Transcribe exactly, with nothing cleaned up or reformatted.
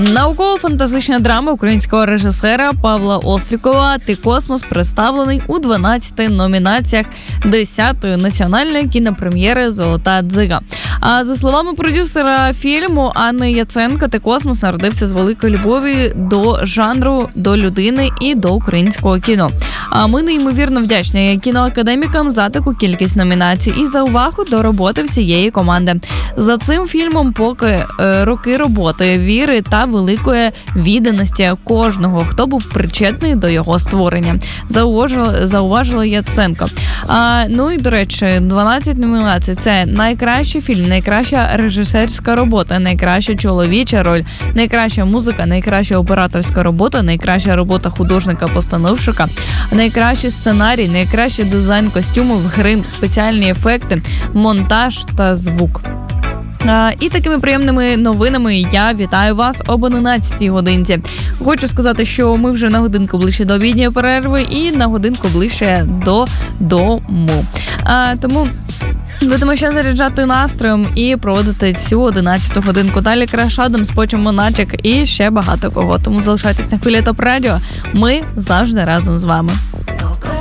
Науково-фантастична драма українського режисера Павла Острікова «Ти космос» представлений у дванадцяти номінаціях десятої національної кінопрем'єри «Золота дзига». А за словами продюсера фільму Анни Яценко, «Ти космос» народився з великої любові до жанру, до людини і до українського кіно. А ми неймовірно вдячні кіноакадемікам за таку кількість номінацій і за увагу до роботи всієї команди. За цим фільмом поки е, роки роботи, віри та великої відданості кожного, хто був причетний до його створення, зауважила, зауважила Яценко. А, ну і, до речі, дванадцять номінацій – це найкращий фільм, найкраща режисерська робота, найкраща чоловіча роль, найкраща музика, найкраща операторська робота, найкраща робота художника-постановщика, найкращий сценарій, найкращий дизайн костюмів, грим, спеціальні ефекти, монтаж та звук. А, і такими приємними новинами я вітаю вас об одинадцятій годинці. Хочу сказати, що ми вже на годинку ближче до обідньої перерви і на годинку ближче до дому. А, тому будемо ще заряджати настроєм і проводити цю одинадцяту годинку. Далі Краш Адамс, потім Моначик і ще багато кого. Тому залишайтесь на хвилі Топ Радіо. Ми завжди разом з вами.